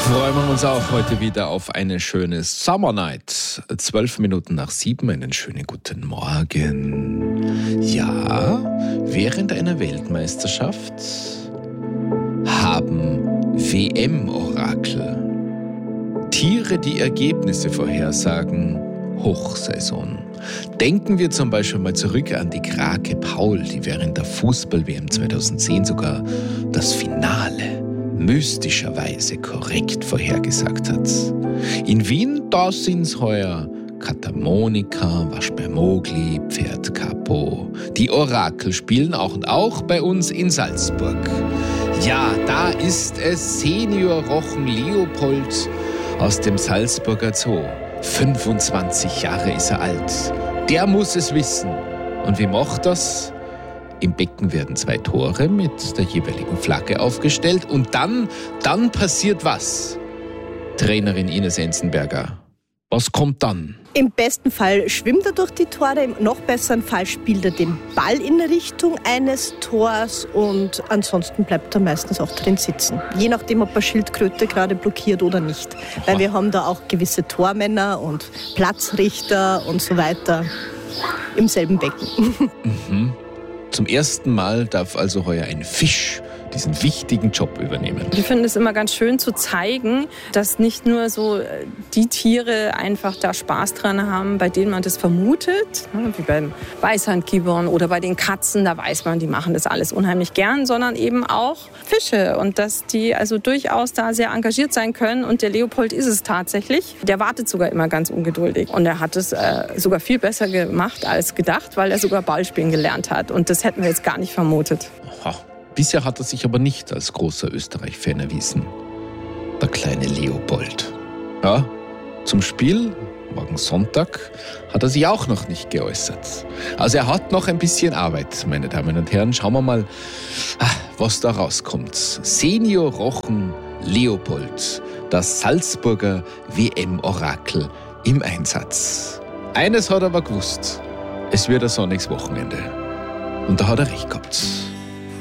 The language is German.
Freuen wir uns auch heute wieder auf eine schöne Summer Night. 12 Minuten nach 7, einen schönen guten Morgen. Ja, während einer Weltmeisterschaft haben WM-Orakel, Tiere, die Ergebnisse vorhersagen, Hochsaison. Denken wir zum Beispiel mal zurück an die Krake Paul, die während der Fußball-WM 2010 sogar das Finale mystischerweise korrekt vorhergesagt hat. In Wien, da sind's heuer Katamonika, Waschbärmogli, Pferd Capo. Die Orakel spielen auch bei uns in Salzburg. Ja, da ist es Senior Rochen Leopold aus dem Salzburger Zoo. 25 Jahre ist er alt. Der muss es wissen. Und wie macht das? Im Becken werden 2 Tore mit der jeweiligen Flagge aufgestellt. Und dann passiert was? Trainerin Ines Enzenberger, was kommt dann? Im besten Fall schwimmt er durch die Tore, im noch besseren Fall spielt er den Ball in Richtung eines Tors und ansonsten bleibt er meistens auch drin sitzen. Je nachdem, ob er Schildkröte gerade blockiert oder nicht. Weil wir haben da auch gewisse Tormänner und Platzrichter und so weiter im selben Becken. Mhm. Zum ersten Mal darf also heuer ein Fisch diesen wichtigen Job übernehmen. Ich finde es immer ganz schön zu zeigen, dass nicht nur so die Tiere einfach da Spaß dran haben, bei denen man das vermutet, wie beim Weißhandgibbon oder bei den Katzen, da weiß man, die machen das alles unheimlich gern, sondern eben auch Fische und dass die also durchaus da sehr engagiert sein können und der Leopold ist es tatsächlich. Der wartet sogar immer ganz ungeduldig und er hat es sogar viel besser gemacht als gedacht, weil er sogar Ballspielen gelernt hat und das hätten wir jetzt gar nicht vermutet. Aha. Bisher hat er sich aber nicht als großer Österreich-Fan erwiesen. Der kleine Leopold. Ja, zum Spiel, morgen Sonntag, hat er sich auch noch nicht geäußert. Also er hat noch ein bisschen Arbeit, meine Damen und Herren. Schauen wir mal, was da rauskommt. Senior Rochen Leopold, das Salzburger WM-Orakel im Einsatz. Eines hat er aber gewusst, es wird ein sonniges Wochenende. Und da hat er recht gehabt.